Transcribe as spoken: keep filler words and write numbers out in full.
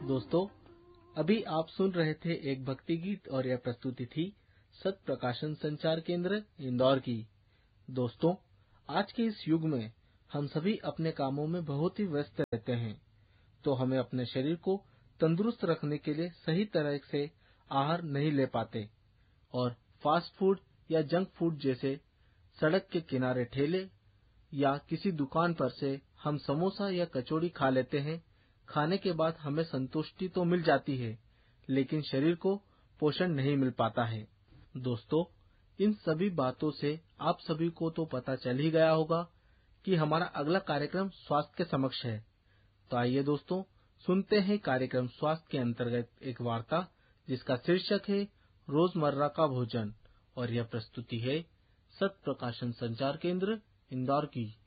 दोस्तों, अभी आप सुन रहे थे एक भक्ति गीत और यह प्रस्तुति थी सत प्रकाशन संचार केंद्र इंदौर की। दोस्तों, आज के इस युग में हम सभी अपने कामों में बहुत ही व्यस्त रहते हैं, तो हमें अपने शरीर को तंदुरुस्त रखने के लिए सही तरह से आहार नहीं ले पाते और फास्ट फूड या जंक फूड जैसे सड़क के किनारे ठेले या किसी दुकान पर से हम समोसा या कचौड़ी खा लेते हैं। खाने के बाद हमें संतुष्टि तो मिल जाती है, लेकिन शरीर को पोषण नहीं मिल पाता है। दोस्तों, इन सभी बातों से आप सभी को तो पता चल ही गया होगा कि हमारा अगला कार्यक्रम स्वास्थ्य के समक्ष है। तो आइए दोस्तों, सुनते हैं कार्यक्रम स्वास्थ्य के अंतर्गत एक वार्ता जिसका शीर्षक है रोजमर्रा का भोजन, और यह प्रस्तुति है सत प्रकाशन संचार केंद्र इंदौर की।